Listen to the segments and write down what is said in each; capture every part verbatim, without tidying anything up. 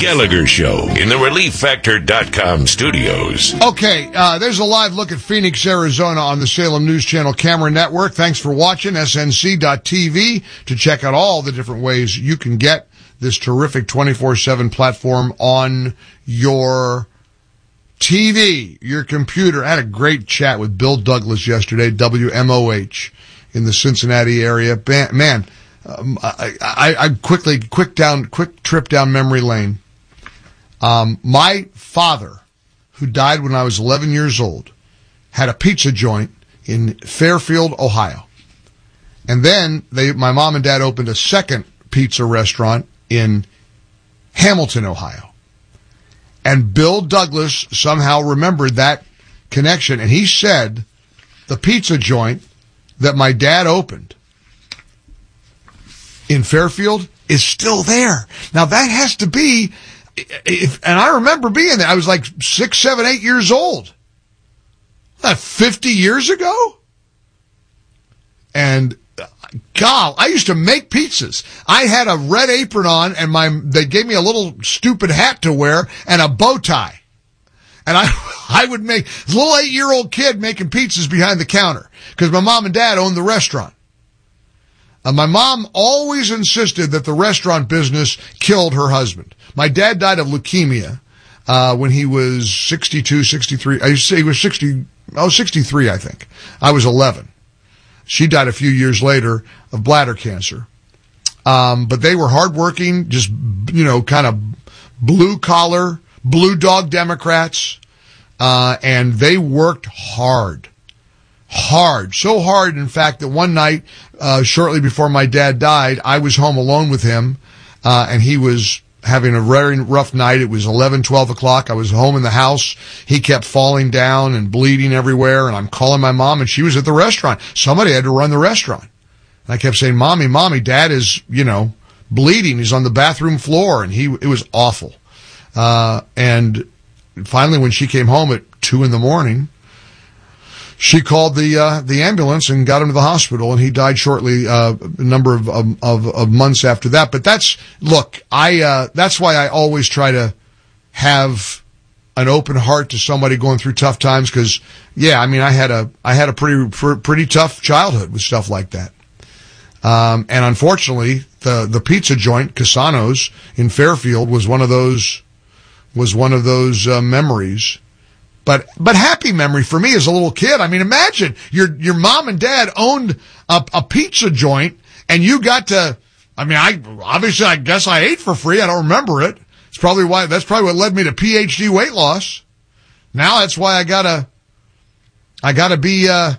Gallagher Show in the relief factor dot com studios. Okay, uh, there's a live look at Phoenix, Arizona on the Salem News Channel Camera Network. Thanks for watching. S N C dot T V to check out all the different ways you can get this terrific twenty-four seven platform on your T V, your computer. I had a great chat with Bill Douglas yesterday, W M O H, in the Cincinnati area. Man, um, I, I, I quickly, quick down, quick trip down memory lane. Um, my father, who died when I was eleven years old, had a pizza joint in Fairfield, Ohio. And then they, my mom and dad opened a second pizza restaurant in Hamilton, Ohio. And Bill Douglas somehow remembered that connection, and he said the pizza joint that my dad opened in Fairfield is still there. Now that has to be, if, and I remember being there, I was like six, seven, eight years old. That fifty years ago? And God, I used to make pizzas. I had a red apron on, and my they gave me a little stupid hat to wear and a bow tie. And I I would make, a little eight-year-old kid making pizzas behind the counter because my mom and dad owned the restaurant. Uh, my mom always insisted that the restaurant business killed her husband. My dad died of leukemia uh when he was sixty-two, sixty-three. I used to say he was sixty, oh, sixty-three, I think. I was eleven. She died a few years later of bladder cancer. Um, but they were hardworking, just, you know, kind of blue collar, blue dog Democrats. Uh, and they worked hard. Hard. So hard, in fact, that one night, uh, shortly before my dad died, I was home alone with him, uh, and he was having a very rough night. It was eleven, twelve o'clock. I was home in the house. He kept falling down and bleeding everywhere, and I'm calling my mom, and she was at the restaurant. Somebody had to run the restaurant. And I kept saying, Mommy, Mommy, Dad is, you know, bleeding. He's on the bathroom floor, and he, it was awful. Uh, and finally, when she came home at two in the morning, she called the uh, the ambulance and got him to the hospital, and he died shortly, uh, a number of, of of months after that. But that's, look, I uh, that's why I always try to have an open heart to somebody going through tough times, because, yeah, I mean, I had a I had a pretty pretty tough childhood with stuff like that. Um, and unfortunately, the the pizza joint, Casano's in Fairfield, was one of those was one of those uh, memories. But, but happy memory for me as a little kid. I mean, imagine your, your mom and dad owned a, a pizza joint, and you got to, I mean, I, obviously I guess I ate for free. I don't remember it. It's probably why, that's probably what led me to P H D weight loss. Now that's why I gotta, I gotta be, uh,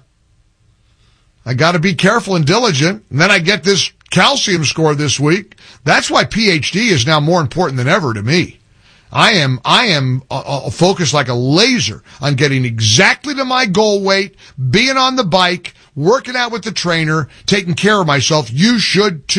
I gotta be careful and diligent. And then I get this calcium score this week. That's why P H D is now more important than ever to me. I am, I am uh, focused like a laser on getting exactly to my goal weight, being on the bike, working out with the trainer, taking care of myself. You should too.